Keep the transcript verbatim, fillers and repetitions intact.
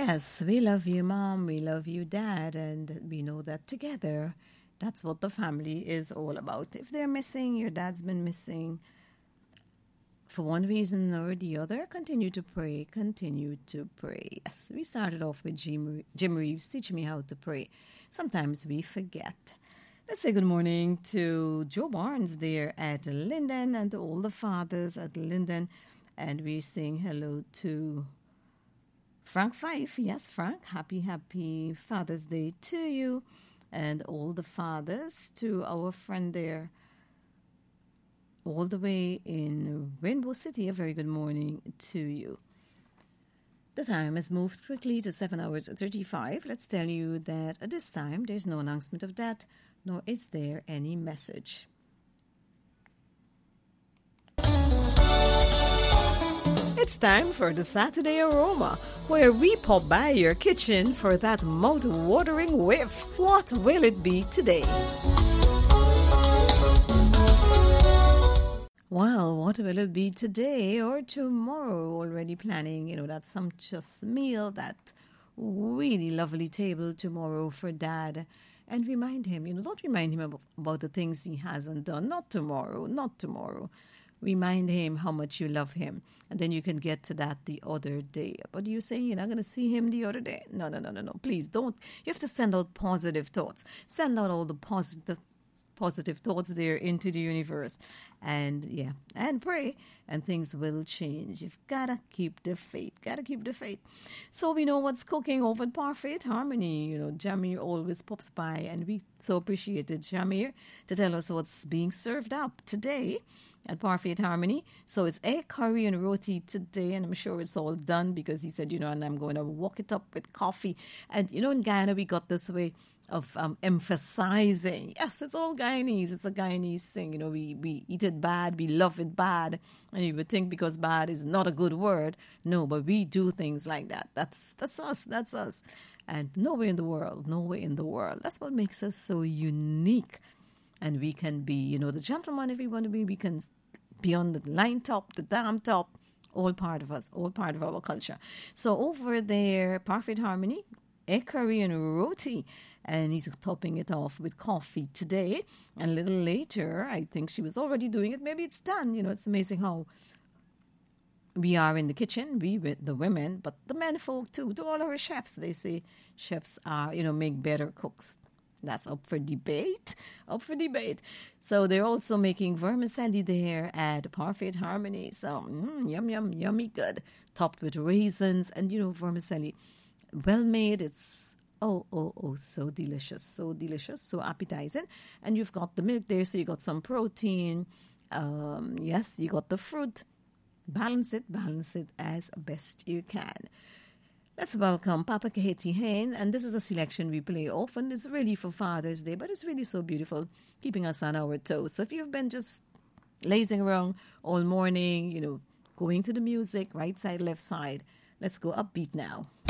Yes, we love you, Mom. We love you, Dad. And we know that together, that's what the family is all about. If they're missing, your dad's been missing for one reason or the other, continue to pray, continue to pray. Yes, we started off with Jim, Jim Reeves teaching me how to pray. Sometimes we forget. Let's say good morning to Joe Barnes there at Linden and to all the fathers at Linden. And we're saying hello to Frank Fife. Yes, Frank, happy, happy Father's Day to you. And all the fathers to our friend there all the way in Rainbow City. A very good morning to you. The time has moved quickly to seven hours thirty-five. Let's tell you that at this time there's no announcement of that, nor is there any message. It's time for the Saturday Aroma, where we pop by your kitchen for that mouth-watering whiff. What will it be today? Well, what will it be today or tomorrow? Already planning, you know, that sumptuous meal, that really lovely table tomorrow for Dad. And remind him, you know, don't remind him about, about the things he hasn't done. Not tomorrow, not tomorrow. Remind him how much you love him. And then you can get to that the other day. But you say you're not going to see him the other day? No, no, no, no, no. Please don't. You have to send out positive thoughts. Send out all the positive positive thoughts there into the universe. And yeah, and pray, and things will change. You've got to keep the faith. Got to keep the faith. So we know what's cooking over at Parfait Harmony. You know, Jamir always pops by, and we so appreciated Jamir to tell us what's being served up today at Parfait Harmony. So it's egg curry and roti today, and I'm sure it's all done because he said, you know, and I'm going to walk it up with coffee. And, you know, in Guyana, we got this way of um, emphasizing. Yes, it's all Guyanese. It's a Guyanese thing. You know, we, we eat it bad. We love it bad. And you would think because bad is not a good word. No, but we do things like that. That's that's us. That's us. And nowhere in the world, nowhere in the world. That's what makes us so unique. And we can be, you know, the gentleman if we want to be. We can be on the line top, the dam top. All part of us. All part of our culture. So over there, Parfait Harmony, egg curry and roti. And he's topping it off with coffee today. And a little later, I think she was already doing it. Maybe it's done. You know, it's amazing how we are in the kitchen, we with the women, but the men folk too. To all our chefs, they say chefs are, you know, make better cooks. That's up for debate, up for debate. So they're also making vermicelli there at Parfait Harmony. So mm, yum, yum, yummy good. Topped with raisins and, you know, vermicelli. Well made. It's Oh, oh, oh, so delicious, so delicious, so appetizing. And you've got the milk there, so you got some protein. Um, yes, you got the fruit. Balance it, balance it as best you can. Let's welcome Papa Kaheti Hain. And this is a selection we play often. It's really for Father's Day, but it's really so beautiful, keeping us on our toes. So if you've been just lazing around all morning, you know, going to the music, right side, left side, let's go upbeat now.